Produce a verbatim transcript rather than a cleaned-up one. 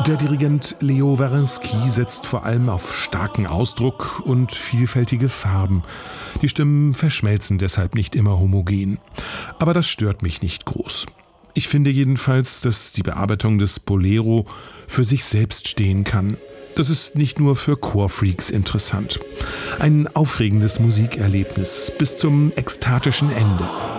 Der Dirigent Leo Wawrinski setzt vor allem auf starken Ausdruck und vielfältige Farben. Die Stimmen verschmelzen deshalb nicht immer homogen. Aber das stört mich nicht groß. Ich finde jedenfalls, dass die Bearbeitung des Bolero für sich selbst stehen kann. Das ist nicht nur für Chorfreaks interessant. Ein aufregendes Musikerlebnis bis zum ekstatischen Ende.